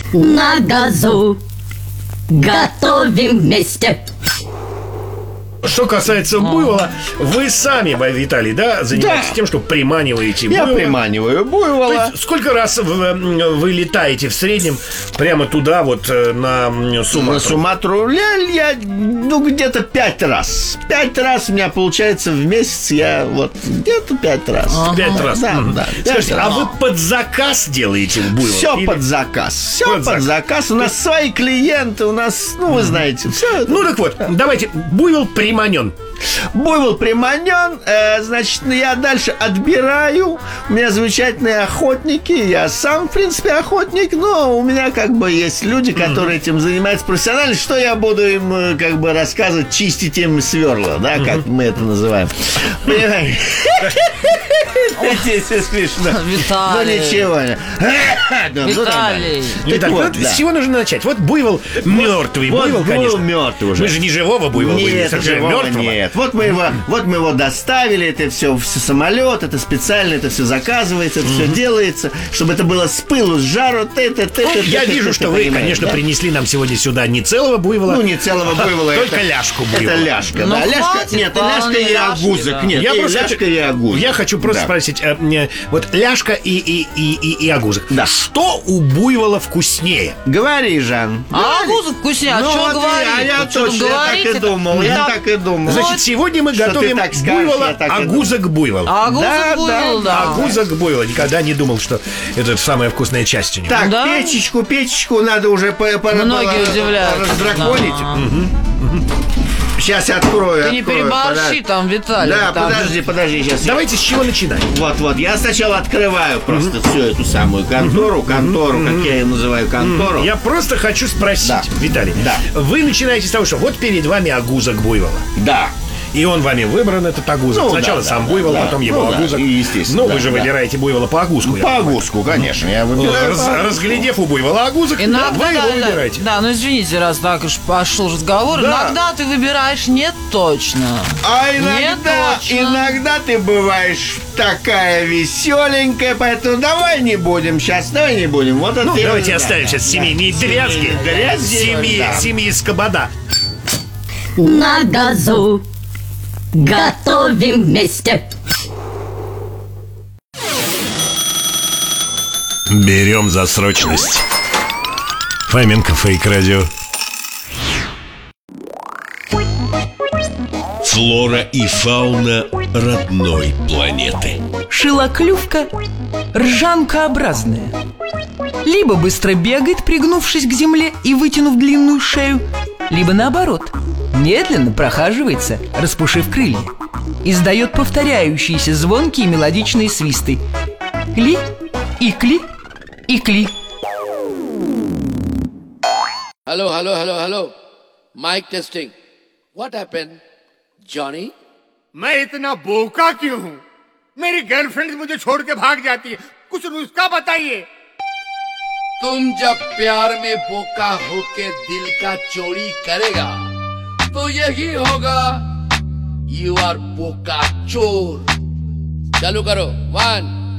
На газу готовим вместе. Что касается буйвола, вы сами, Виталий, да, занимаетесь тем, что приманиваете буйвола? Я приманиваю буйвола. То есть, сколько раз вы летаете в среднем прямо туда, вот на Суматру? На Суматру я где-то 5 раз. 5 раз у меня получается в месяц. Я вот где-то 5 раз. 5 раз? Да. Скажите, а вы под заказ делаете буйвола? Все под заказ. Все под заказ. У нас свои клиенты, у нас, вы знаете, все. Ну так вот, давайте, буйвол приманен. Буйвол приманен, значит, я дальше отбираю. У меня замечательные охотники. Я сам, в принципе, охотник, но у меня как бы есть люди, которые этим занимаются профессионально. Что я буду им как бы рассказывать, чистить им сверла, да, как мы это называем. Понимаете? Это смешно. Виталий. Ну ничего. Виталий. Вот с чего нужно начать? Вот буйвол мертвый, буйвол, конечно. Мертвый уже. Мы же не живого буйвола были, совершенно мертвого. Нет. Вот мы его доставили, это все самолет, это специально, это все заказывается, это все делается, чтобы это было с пылу, с жару. Я вижу, что вы, конечно, принесли нам сегодня сюда не целого буйвола. Ну, не целого буйвола. Только ляжку буйвола. Это ляжка, Ну, да. хватит, Нет, ляжка и агузок. Нет, ляжка и агузок. Я хочу просто спросить, вот ляжка и агузок. Да. Что у буйвола вкуснее? Говори, Жан. А агузок вкуснее, а что говорить? А я точно так и думал, я так и думал. Значит, сегодня мы Что ты готовим так скажешь, буйвола, я так и агузок буйвол. Агузок буйвол, да. Агузок буйвол. Никогда не думал, что это самая вкусная часть у него. Так, Да? печечку надо уже Многие удивляются. раздраконить. Сейчас я открою. Ты не переборщи там, Виталий. Да, там подожди, сейчас. Давайте с чего начинаем? Вот, я сначала открываю просто всю эту самую контору, как я ее называю, контору. Я просто хочу спросить, Да. Виталий. Да. Вы начинаете с того, что вот перед вами агузок буйвола. Да. И он вами выбран, этот агузок. Ну, Сначала да, сам да, буйвол, да. потом его Ну, да, агузок. естественно, Ну, да, вы же да. выбираете буйвола по агузку. я По понимаю. агузку, конечно, я выбираю. Разглядев у буйвола агузок, Иногда, вы его выбираете. Да, ну извините, раз так уж пошел разговор. Да. Иногда ты выбираешь не точно. А Не точно. иногда ты бываешь такая веселенькая, поэтому давай не будем сейчас, Вот это Ну, и- давайте да, оставим да, сейчас да. семейные дрязги. Семьи Скобода. На газу готовим вместе. Берем за срочность. Фоменко, Фейк Радио. Флора и фауна родной планеты. Шилоклювка ржанкообразная. Либо быстро бегает, пригнувшись к земле и вытянув длинную шею, либо наоборот, медленно прохаживается, распушив крылья. Издает повторяющиеся звонкие мелодичные свисты. Кли, и кли, и кли. Hello. Mic testing. What happened, Johnny? मैं इतना बोका क्यों हूँ? मेरी गर्लफ्रेंड मुझे छोड़ के भाग जाती है। कुछ नुस्खा बताइए। तुम जब प्यार में बोका होके दिल का चोरी करेगा तो यही होगा, यू आर बोका चोर। चालू करो, 1